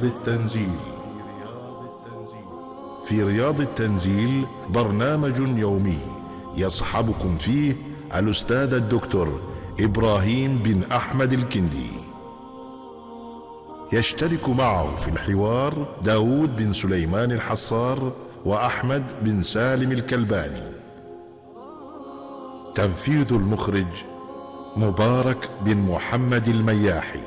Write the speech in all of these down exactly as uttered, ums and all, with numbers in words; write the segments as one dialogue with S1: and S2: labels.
S1: رياض التنزيل. في رياض التنزيل برنامج يومي يصحبكم فيه الأستاذ الدكتور إبراهيم بن أحمد الكندي. يشترك معه في الحوار داود بن سليمان الحصار وأحمد بن سالم الكلباني. تنفيذ المخرج مبارك بن محمد المياحي.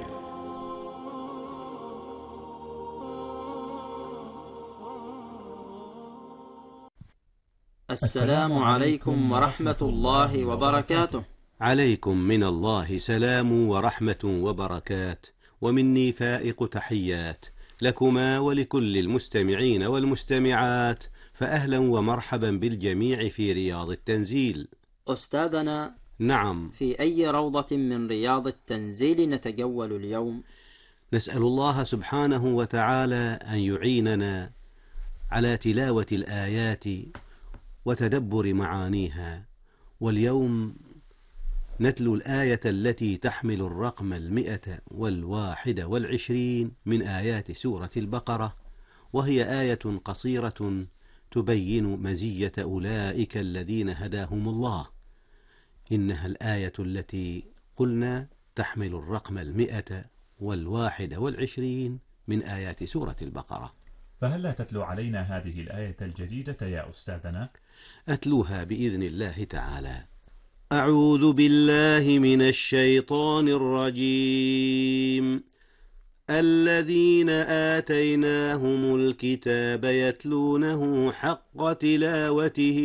S2: السلام عليكم ورحمة الله وبركاته.
S3: عليكم من الله سلام ورحمة وبركات، ومني فائق تحيات لكما ولكل المستمعين والمستمعات، فأهلا ومرحبا بالجميع في رياض التنزيل.
S2: أستاذنا،
S3: نعم،
S2: في أي روضة من رياض التنزيل نتجول اليوم؟
S3: نسأل الله سبحانه وتعالى أن يعيننا على تلاوة الآيات وتدبر معانيها. واليوم نتلو الآية التي تحمل الرقم المئة والواحد والعشرين من آيات سورة البقرة، وهي آية قصيرة تبين مزية أولئك الذين هداهم الله. إنها الآية التي قلنا تحمل الرقم المئة والواحد والعشرين من آيات سورة البقرة.
S4: فهل لا تتلو علينا هذه الآية الجديدة يا أستاذنا؟
S3: أتلوها بإذن الله تعالى. أعوذ بالله من الشيطان الرجيم. الذين آتيناهم الكتاب يتلونه حق تلاوته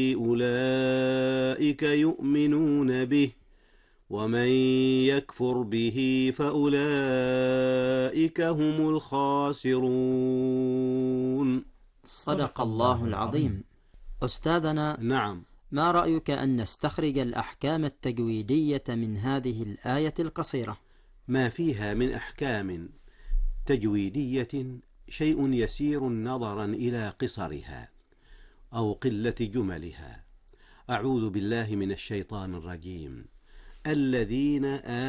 S3: أولئك يؤمنون به، ومن يكفر به فأولئك هم الخاسرون.
S2: صدق الله العظيم. أستاذنا،
S3: نعم،
S2: ما رأيك أن نستخرج الأحكام التجويدية من هذه الآية القصيرة؟
S3: ما فيها من أحكام تجويدية شيء يسير نظرا إلى قصرها أو قلة جملها. أعوذ بالله من الشيطان الرجيم. الذين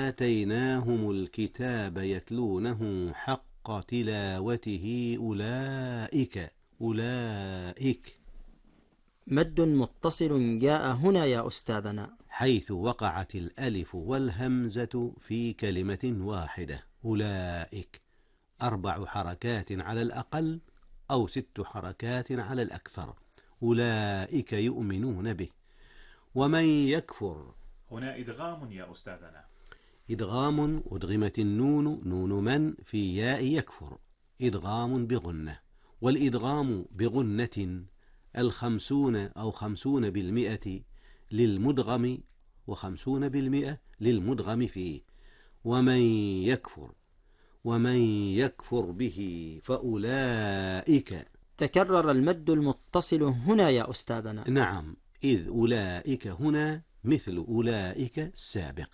S3: آتيناهم الكتاب يتلونه حق تلاوته أولئك أولئك
S2: مد متصل جاء هنا يا أستاذنا،
S3: حيث وقعت الألف والهمزة في كلمة واحدة. أولئك أربع حركات على الأقل أو ست حركات على الأكثر. أولئك يؤمنون به. ومن يكفر،
S4: هنا إدغام يا أستاذنا.
S3: إدغام، أدغمت النون نون من في ياء يكفر، إدغام بغنة. والإدغام بغنة الخمسون أو خمسون بالمئة للمدغم، وخمسون بالمئة للمدغم فيه. ومن يكفر ومن يكفر به فأولئك.
S2: تكرر المد المتصل هنا يا أستاذنا.
S3: نعم، إذ أولئك هنا مثل أولئك السابق.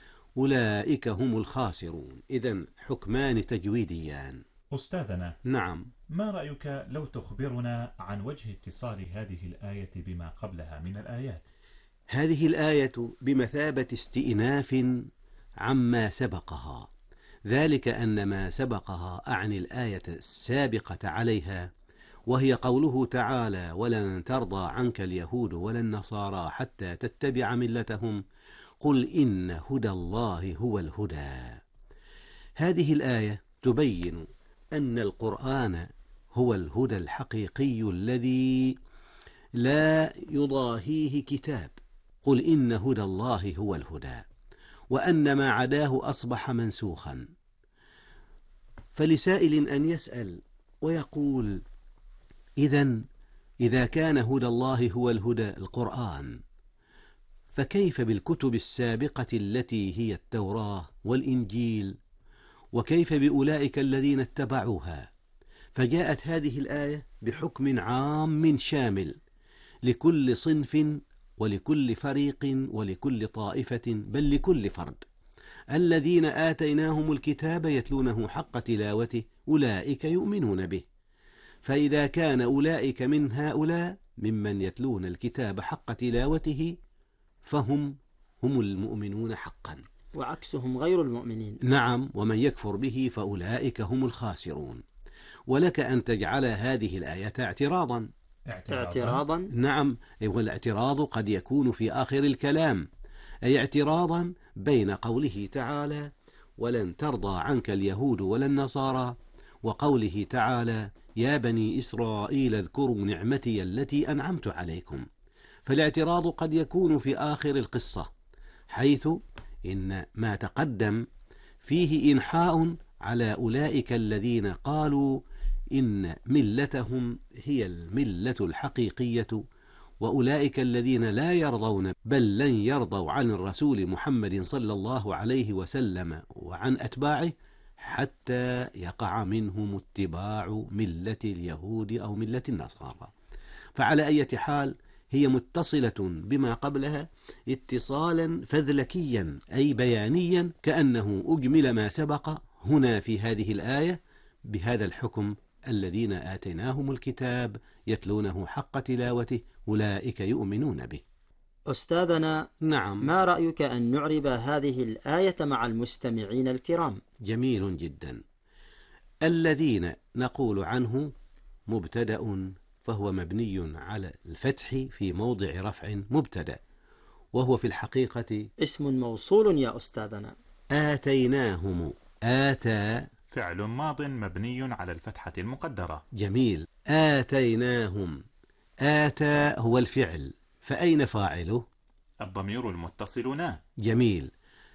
S3: أولئك هم الخاسرون. إذن حكمان تجويديان.
S4: أستاذنا،
S3: نعم،
S4: ما رأيك لو تخبرنا عن وجه اتصال هذه الآية بما قبلها من الآيات؟
S3: هذه الآية بمثابة استئناف عما سبقها، ذلك أن ما سبقها أعني الآية السابقة عليها، وهي قوله تعالى: ولن ترضى عنك اليهود ولا النصارى حتى تتبع ملتهم قل إن هدى الله هو الهدى. هذه الآية تبين أن القرآن هو الهدى الحقيقي الذي لا يضاهيه كتاب. قل إن هدى الله هو الهدى، وأن ما عداه أصبح منسوخا. فلسائل أن يسأل ويقول: إذن إذا كان هدى الله هو الهدى القرآن، فكيف بالكتب السابقة التي هي التوراة والإنجيل؟ وكيف بأولئك الذين اتبعوها؟ فجاءت هذه الآية بحكم عام شامل لكل صنف ولكل فريق ولكل طائفة، بل لكل فرد. الذين آتيناهم الكتاب يتلونه حق تلاوته أولئك يؤمنون به. فإذا كان أولئك من هؤلاء ممن يتلون الكتاب حق تلاوته فهم هم المؤمنون حقا،
S2: وعكسهم غير المؤمنين.
S3: نعم، ومن يكفر به فأولئك هم الخاسرون. ولك أن تجعل هذه الآية اعتراضا.
S4: اعتراضا,
S2: اعتراضا.
S3: نعم، والاعتراض قد يكون في آخر الكلام، أي اعتراضا بين قوله تعالى ولن ترضى عنك اليهود ولا النصارى، وقوله تعالى يا بني إسرائيل اذكروا نعمتي التي أنعمت عليكم. فالاعتراض قد يكون في آخر القصة، حيث إن ما تقدم فيه إنحاء على أولئك الذين قالوا إن ملتهم هي الملة الحقيقية، وأولئك الذين لا يرضون بل لن يرضوا عن الرسول محمد صلى الله عليه وسلم وعن أتباعه حتى يقع منهم اتباع ملة اليهود أو ملة النصارى. فعلى أي حال هي متصلة بما قبلها اتصالا فذلكيا أي بيانيا، كأنه أجمل ما سبق هنا في هذه الآية بهذا الحكم: الذين آتيناهم الكتاب يتلونه حق تلاوته أولئك يؤمنون به.
S2: أستاذنا،
S3: نعم،
S2: ما رأيك أن نعرب هذه الآية مع المستمعين الكرام؟
S3: جميل جدا. الذين نقول عنه مبتدأ، فهو مبني على الفتح في موضع رفع مبتدأ، وهو في الحقيقة
S2: اسم موصول يا أستاذنا.
S3: آتيناهم، آتى
S4: فعل ماض مبني على الفتحة المقدرة.
S3: جميل. آتيناهم، آتى هو الفعل، فأين فاعله؟
S4: الضمير المتصل نا.
S3: جميل.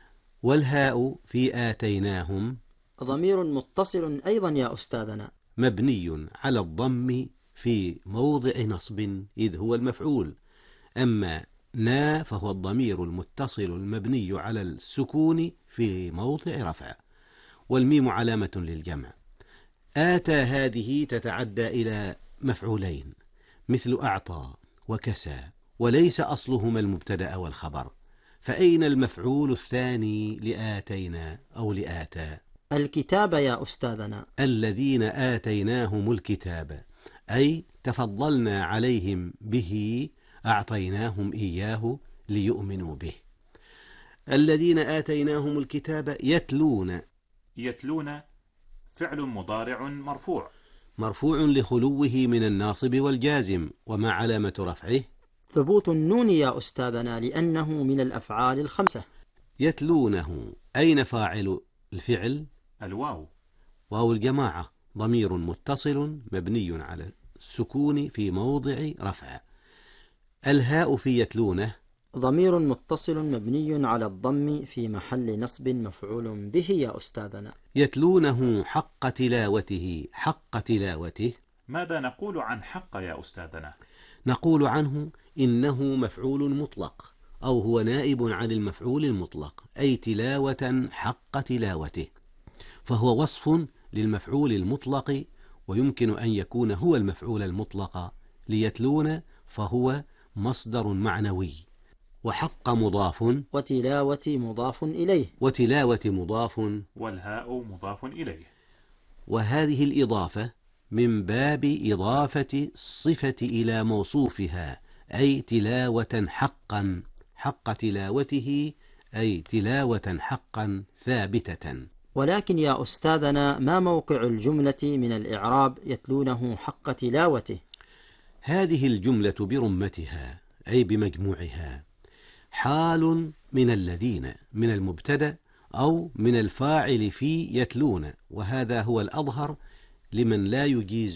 S3: والهاء في آتيناهم
S2: ضمير متصل أيضا يا أستاذنا،
S3: مبني على الضم في موضع نصب إذ هو المفعول. أما نا فهو الضمير المتصل المبني على السكون في موضع رفع، والميم علامة للجمع. آتى هذه تتعدى إلى مفعولين مثل أعطى وكسى، وليس أصلهما المبتدأ والخبر، فأين المفعول الثاني لآتينا أو لآتى؟
S2: الكتاب يا أستاذنا.
S3: الذين آتيناهم الكتاب، أي تفضلنا عليهم به، أعطيناهم إياه ليؤمنوا به. الذين آتيناهم الكتاب يتلون،
S4: يتلون فعل مضارع مرفوع،
S3: مرفوع لخلوه من الناصب والجازم، وما علامة رفعه؟
S2: ثبوت النون يا أستاذنا، لأنه من الأفعال الخمسة.
S3: يتلونه، أين فاعل الفعل؟
S4: الواو،
S3: واو الجماعة، ضمير متصل مبني على السكون في موضع رفع. الهاء في يتلونه
S2: ضمير متصل مبني على الضم في محل نصب مفعول به يا أستاذنا.
S3: يتلونه حق تلاوته، حق تلاوته.
S4: ماذا نقول عن حق يا أستاذنا؟
S3: نقول عنه إنه مفعول مطلق، أو هو نائب عن المفعول المطلق، أي تلاوة حق تلاوته، فهو وصف للمفعول المطلق، ويمكن أن يكون هو المفعول المطلق. ليتلون فهو مصدر معنوي، وحق مضاف،
S2: وتلاوة مضاف إليه،
S3: وتلاوة مضاف،
S4: والهاء مضاف إليه.
S3: وهذه الإضافة من باب إضافة الصفة إلى موصوفها، أي تلاوة حقا، حق تلاوته، أي تلاوة حقا ثابتة.
S2: ولكن يا أستاذنا، ما موقع الجملة من الإعراب يتلونه حق تلاوته؟
S3: هذه الجملة برمتها، أي بمجموعها، حال من الذين من المبتدأ أو من الفاعل في يتلون، وهذا هو الأظهر لمن لا يجيز